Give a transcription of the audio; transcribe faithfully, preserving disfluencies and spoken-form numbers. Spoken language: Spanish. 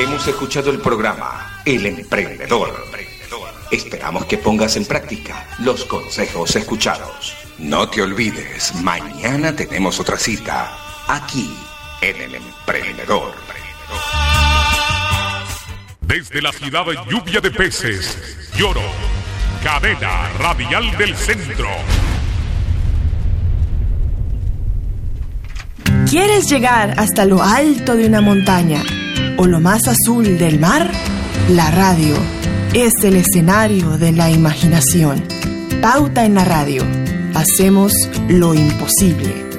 Hemos escuchado el programa El Emprendedor. Esperamos que pongas en práctica los consejos escuchados. No te olvides, mañana tenemos otra cita aquí en El Emprendedor. Desde la ciudad de Lluvia de Peces, Lloro, cadena radial del centro. ¿Quieres llegar hasta lo alto de una montaña o lo más azul del mar? La radio es el escenario de la imaginación. Pauta en la radio. Hacemos lo imposible.